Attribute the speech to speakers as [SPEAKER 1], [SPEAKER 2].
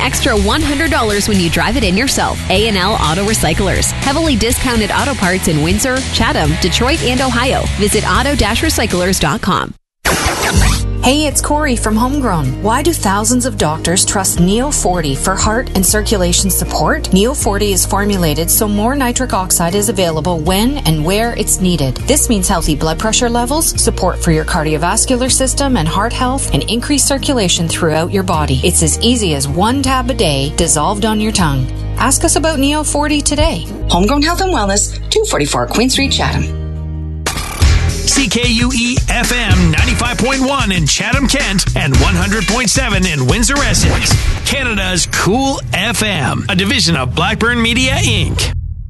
[SPEAKER 1] extra $100 when you drive it in yourself. A&L Auto Recyclers. Heavily discounted auto parts in Windsor, Chatham, Detroit, and Ohio. Visit auto-recyclers.com.
[SPEAKER 2] Hey, it's Corey from Homegrown. Why do thousands of doctors trust Neo 40 for heart and circulation support? Neo 40 is formulated so more nitric oxide is available when and where it's needed. This means healthy blood pressure levels, support for your cardiovascular system and heart health, and increased circulation throughout your body. It's as easy as 1 tab a day dissolved on your tongue. Ask us about Neo 40 today.
[SPEAKER 3] Homegrown Health and Wellness, 244 Queen Street, Chatham.
[SPEAKER 4] CKUE FM 95.1 in Chatham, Kent, and 100.7 in Windsor, Essex. Canada's Cool FM, a division of Blackburn Media, Inc.